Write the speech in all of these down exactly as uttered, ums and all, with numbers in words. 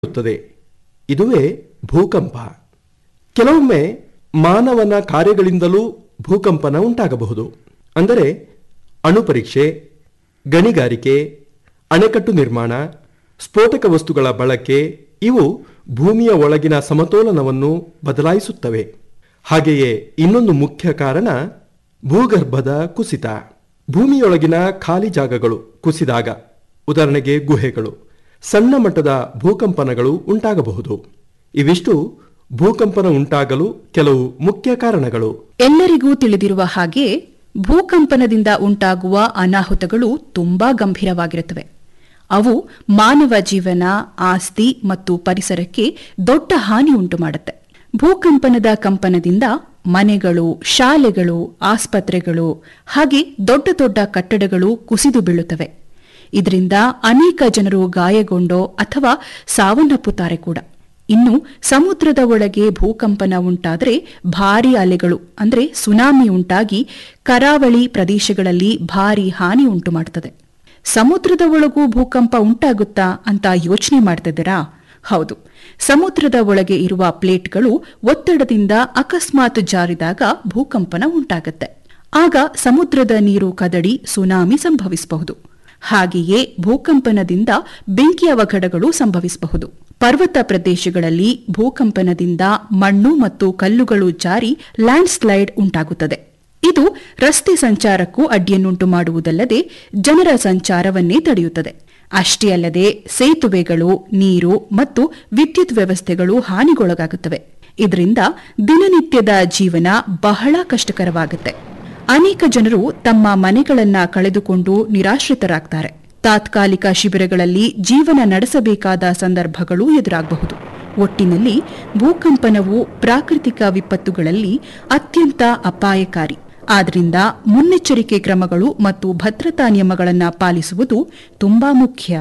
ಇದುವೇ ಭೂಕಂಪ. ಕೆಲವೊಮ್ಮೆ ಮಾನವನ ಕಾರ್ಯಗಳಿಂದಲೂ ಭೂಕಂಪನ ಉಂಟಾಗಬಹುದು. ಅಂದರೆ ಅಣುಪರೀಕ್ಷೆ, ಗಣಿಗಾರಿಕೆ, ಅಣೆಕಟ್ಟು ನಿರ್ಮಾಣ, ಸ್ಫೋಟಕ ವಸ್ತುಗಳ ಬಳಕೆ ಇವು ಭೂಮಿಯ ಒಳಗಿನ ಸಮತೋಲನವನ್ನು ಬದಲಾಯಿಸುತ್ತವೆ. ಹಾಗೆಯೇ ಇನ್ನೊಂದು ಮುಖ್ಯ ಕಾರಣ ಭೂಗರ್ಭದ ಕುಸಿತ. ಭೂಮಿಯೊಳಗಿನ ಖಾಲಿ ಜಾಗಗಳು ಕುಸಿದಾಗ, ಉದಾಹರಣೆಗೆ ಗುಹೆಗಳು, ಸಣ್ಣ ಮಟ್ಟದ ಭೂಕಂಪನಗಳು ಉಂಟಾಗಬಹುದು. ಇವಿಷ್ಟು ಭೂಕಂಪನ ಉಂಟಾಗಲು ಕೆಲವು ಮುಖ್ಯ ಕಾರಣಗಳು. ಎಲ್ಲರಿಗೂ ತಿಳಿದಿರುವ ಹಾಗೆ ಭೂಕಂಪನದಿಂದ ಉಂಟಾಗುವ ಅನಾಹುತಗಳು ತುಂಬಾ ಗಂಭೀರವಾಗಿರುತ್ತವೆ. ಅವು ಮಾನವ ಜೀವನ, ಆಸ್ತಿ ಮತ್ತು ಪರಿಸರಕ್ಕೆ ದೊಡ್ಡ ಹಾನಿ ಉಂಟು ಮಾಡುತ್ತೆ. ಭೂಕಂಪನದ ಕಂಪನದಿಂದ ಮನೆಗಳು, ಶಾಲೆಗಳು, ಆಸ್ಪತ್ರೆಗಳು ಹಾಗೆ ದೊಡ್ಡ ದೊಡ್ಡ ಕಟ್ಟಡಗಳು ಕುಸಿದು ಬೀಳುತ್ತವೆ. ಇದರಿಂದ ಅನೇಕ ಜನರು ಗಾಯಗೊಂಡೋ ಅಥವಾ ಸಾವನ್ನಪ್ಪುತ್ತಾರೆ ಕೂಡ. ಇನ್ನು ಸಮುದ್ರದ ಒಳಗೆ ಭೂಕಂಪನ ಉಂಟಾದರೆ ಭಾರೀ ಅಲೆಗಳು ಅಂದರೆ ಸುನಾಮಿ ಉಂಟಾಗಿ ಕರಾವಳಿ ಪ್ರದೇಶಗಳಲ್ಲಿ ಭಾರೀ ಹಾನಿ ಉಂಟು ಮಾಡುತ್ತದೆ. ಸಮುದ್ರದ ಒಳಗೂ ಭೂಕಂಪ ಉಂಟಾಗುತ್ತಾ ಅಂತ ಯೋಚನೆ ಮಾಡ್ತಿದ್ದೀರಾ? ಹೌದು, ಸಮುದ್ರದ ಒಳಗೆ ಇರುವ ಪ್ಲೇಟ್ಗಳು ಒತ್ತಡದಿಂದ ಅಕಸ್ಮಾತ್ ಜಾರಿದಾಗ ಭೂಕಂಪನ ಉಂಟಾಗುತ್ತೆ. ಆಗ ಸಮುದ್ರದ ನೀರು ಕದಡಿ ಸುನಾಮಿ ಸಂಭವಿಸಬಹುದು. ಹಾಗೆಯೇ ಭೂಕಂಪನದಿಂದ ಬೆಂಕಿ ಅವಘಡಗಳು ಸಂಭವಿಸಬಹುದು. ಪರ್ವತ ಪ್ರದೇಶಗಳಲ್ಲಿ ಭೂಕಂಪನದಿಂದ ಮಣ್ಣು ಮತ್ತು ಕಲ್ಲುಗಳು ಜಾರಿ ಲ್ಯಾಂಡ್ ಸ್ಲೈಡ್ ಉಂಟಾಗುತ್ತದೆ. ಇದು ರಸ್ತೆ ಸಂಚಾರಕ್ಕೂ ಅಡ್ಡಿಯನ್ನುಂಟು ಮಾಡುವುದಲ್ಲದೆ ಜನರ ಸಂಚಾರವನ್ನೇ ತಡೆಯುತ್ತದೆ. ಅಷ್ಟೇ ಅಲ್ಲದೆ ಸೇತುವೆಗಳು, ನೀರು ಮತ್ತು ವಿದ್ಯುತ್ ವ್ಯವಸ್ಥೆಗಳು ಹಾನಿಗೊಳಗಾಗುತ್ತವೆ. ಇದರಿಂದ ದಿನನಿತ್ಯದ ಜೀವನ ಬಹಳ ಕಷ್ಟಕರವಾಗುತ್ತೆ. ಅನೇಕ ಜನರು ತಮ್ಮ ಮನೆಗಳನ್ನ ಕಳೆದುಕೊಂಡು ನಿರಾಶ್ರಿತರಾಗ್ತಾರೆ. ತಾತ್ಕಾಲಿಕ ಶಿಬಿರಗಳಲ್ಲಿ ಜೀವನ ನಡೆಸಬೇಕಾದ ಸಂದರ್ಭಗಳು ಎದುರಾಗಬಹುದು. ಒಟ್ಟಿನಲ್ಲಿ ಭೂಕಂಪನವು ಪ್ರಾಕೃತಿಕ ವಿಪತ್ತುಗಳಲ್ಲಿ ಅತ್ಯಂತ ಅಪಾಯಕಾರಿ. ಆದ್ದರಿಂದ ಮುನ್ನೆಚ್ಚರಿಕೆ ಕ್ರಮಗಳು ಮತ್ತು ಭದ್ರತಾ ನಿಯಮಗಳನ್ನು ಪಾಲಿಸುವುದು ತುಂಬಾ ಮುಖ್ಯ.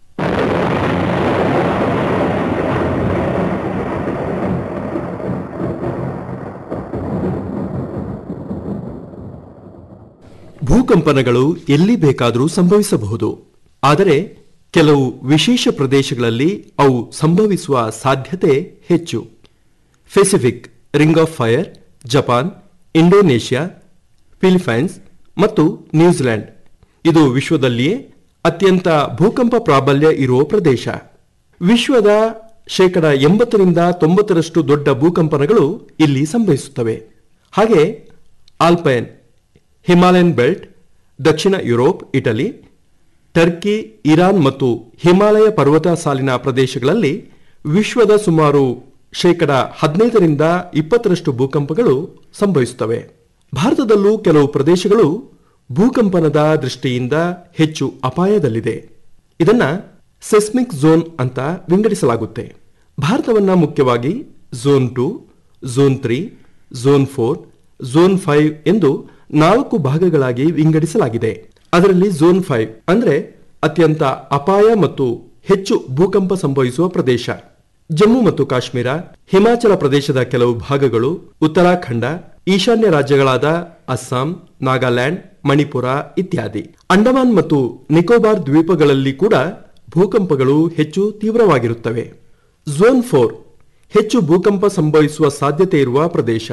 ಭೂಕಂಪನಗಳು ಎಲ್ಲಿ ಬೇಕಾದರೂ ಸಂಭವಿಸಬಹುದು. ಆದರೆ ಕೆಲವು ವಿಶೇಷ ಪ್ರದೇಶಗಳಲ್ಲಿ ಅವು ಸಂಭವಿಸುವ ಸಾಧ್ಯತೆ ಹೆಚ್ಚು. Pacific ring of fire, Japan, Indonesia, Philippines ಮತ್ತು ನ್ಯೂಜಿಲೆಂಡ್ ಇದು ವಿಶ್ವದಲ್ಲಿಯೇ ಅತ್ಯಂತ ಭೂಕಂಪ ಪ್ರಾಬಲ್ಯ ಇರುವ ಪ್ರದೇಶ. ವಿಶ್ವದ ಶೇಕಡ ಎಂಬತ್ತರಿಂದ ತೊಂಬತ್ತರಷ್ಟು ದೊಡ್ಡ ಭೂಕಂಪನಗಳು ಇಲ್ಲಿ ಸಂಭವಿಸುತ್ತವೆ. ಹಾಗೆ ಆಲ್ಪೈನ್ ಹಿಮಾಲಯನ್ ಬೆಲ್ಟ್, ದಕ್ಷಿಣ ಯುರೋಪ್, ಇಟಲಿ, ಟರ್ಕಿ, ಇರಾನ್ ಮತ್ತು ಹಿಮಾಲಯ ಪರ್ವತ ಸಾಲಿನ ಪ್ರದೇಶಗಳಲ್ಲಿ ವಿಶ್ವದ ಸುಮಾರು ಶೇಕಡ ಹದಿನೈದರಿಂದ ಇಪ್ಪತ್ತರಷ್ಟು ಭೂಕಂಪಗಳು ಸಂಭವಿಸುತ್ತವೆ. ಭಾರತದಲ್ಲೂ ಕೆಲವು ಪ್ರದೇಶಗಳು ಭೂಕಂಪನದ ದೃಷ್ಟಿಯಿಂದ ಹೆಚ್ಚು ಅಪಾಯದಲ್ಲಿದೆ. ಇದನ್ನ ಸೆಸ್ಮಿಕ್ ಝೋನ್ ಅಂತ ವಿಂಗಡಿಸಲಾಗುತ್ತೆ. ಭಾರತವನ್ನ ಮುಖ್ಯವಾಗಿ zone to, zone three, zone four, zone five ಎಂದು ನಾಲ್ಕು ಭಾಗಗಳಾಗಿ ವಿಂಗಡಿಸಲಾಗಿದೆ. ಅದರಲ್ಲಿ ಝೋನ್ ಫೈವ್ ಅಂದ್ರೆ ಅತ್ಯಂತ ಅಪಾಯ ಮತ್ತು ಹೆಚ್ಚು ಭೂಕಂಪ ಸಂಭವಿಸುವ ಪ್ರದೇಶ. ಜಮ್ಮು ಮತ್ತು ಕಾಶ್ಮೀರ, ಹಿಮಾಚಲ ಪ್ರದೇಶದ ಕೆಲವು ಭಾಗಗಳು, ಉತ್ತರಾಖಂಡ, ಈಶಾನ್ಯ ರಾಜ್ಯಗಳಾದ ಅಸ್ಸಾಂ, ನಾಗಾಲ್ಯಾಂಡ್, ಮಣಿಪುರ ಇತ್ಯಾದಿ. ಅಂಡಮಾನ್ ಮತ್ತು ನಿಕೋಬಾರ್ ದ್ವೀಪಗಳಲ್ಲಿ ಕೂಡ ಭೂಕಂಪಗಳು ಹೆಚ್ಚು ತೀವ್ರವಾಗಿರುತ್ತವೆ. ಝೋನ್ ಫೋರ್ ಹೆಚ್ಚು ಭೂಕಂಪ ಸಂಭವಿಸುವ ಸಾಧ್ಯತೆ ಇರುವ ಪ್ರದೇಶ.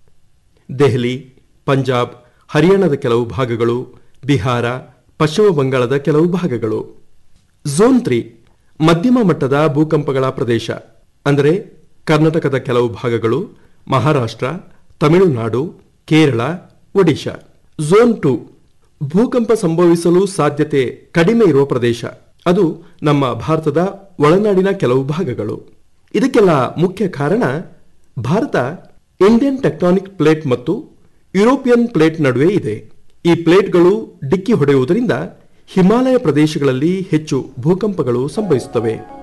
ದೆಹಲಿ, ಪಂಜಾಬ್, ಹರಿಯಾಣದ ಕೆಲವು ಭಾಗಗಳು, ಬಿಹಾರ, ಪಶ್ಚಿಮ ಬಂಗಾಳದ ಕೆಲವು ಭಾಗಗಳು. ಝೋನ್ ತ್ರೀ ಮಧ್ಯಮ ಮಟ್ಟದ ಭೂಕಂಪಗಳ ಪ್ರದೇಶ. ಅಂದರೆ ಕರ್ನಾಟಕದ ಕೆಲವು ಭಾಗಗಳು, ಮಹಾರಾಷ್ಟ್ರ, ತಮಿಳುನಾಡು, ಕೇರಳ, ಒಡಿಶಾ. ಝೋನ್ ಟು ಭೂಕಂಪ ಸಂಭವಿಸಲು ಸಾಧ್ಯತೆ ಕಡಿಮೆ ಇರುವ ಪ್ರದೇಶ. ಅದು ನಮ್ಮ ಭಾರತದ ಒಳನಾಡಿನ ಕೆಲವು ಭಾಗಗಳು. ಇದಕ್ಕೆಲ್ಲ ಮುಖ್ಯ ಕಾರಣ ಭಾರತ ಇಂಡಿಯನ್ ಟೆಕ್ಟಾನಿಕ್ ಪ್ಲೇಟ್ ಮತ್ತು ಯುರೋಪಿಯನ್ ಪ್ಲೇಟ್ ನಡುವೆ ಇದೆ. ಈ ಪ್ಲೇಟ್ಗಳು ಡಿಕ್ಕಿ ಹೊಡೆಯುವುದರಿಂದ ಹಿಮಾಲಯ ಪ್ರದೇಶಗಳಲ್ಲಿ ಹೆಚ್ಚು ಭೂಕಂಪಗಳು ಸಂಭವಿಸುತ್ತವೆ.